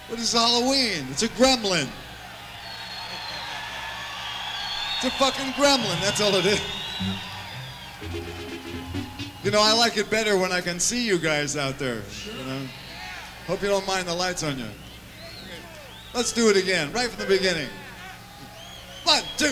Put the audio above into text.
What is Halloween? It's a gremlin. It's a fucking gremlin, that's all it is. You know, I like it better when I can see you guys out there, you know. Hope you don't mind the lights on you. Let's do it again, right from the beginning. 1, 2,